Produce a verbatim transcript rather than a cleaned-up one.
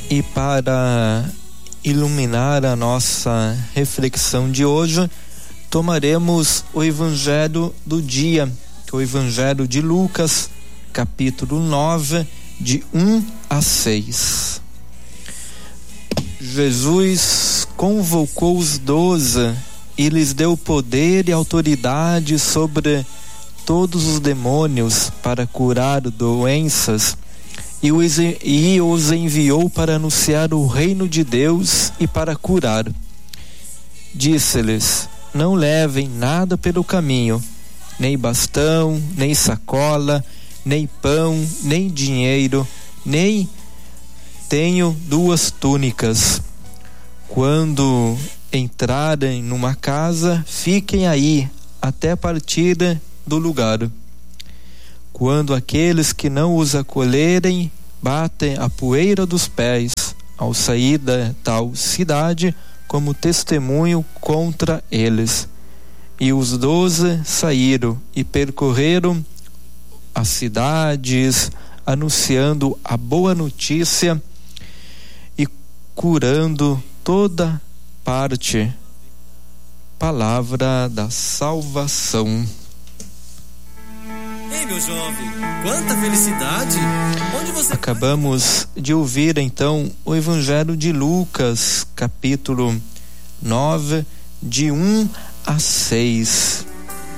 E para iluminar a nossa reflexão de hoje, tomaremos o Evangelho do dia, que é o Evangelho de Lucas, capítulo nove, de um a seis. Jesus convocou os doze e lhes deu poder e autoridade sobre todos os demônios para curar doenças, e os, e os enviou para anunciar o reino de Deus e para curar. Disse-lhes: não levem nada pelo caminho, nem bastão, nem sacola, nem pão, nem dinheiro, nem tenho duas túnicas. Quando entrarem numa casa, fiquem aí até a partida do lugar. Quando aqueles que não os acolherem batem a poeira dos pés ao sair da tal cidade como testemunho contra eles. E os doze saíram e percorreram as cidades, anunciando a boa notícia e curando toda parte. Palavra da salvação. Ei, meu jovem, quanta felicidade! Onde você Acabamos vai? de ouvir então o Evangelho de Lucas, capítulo nove, de um a seis.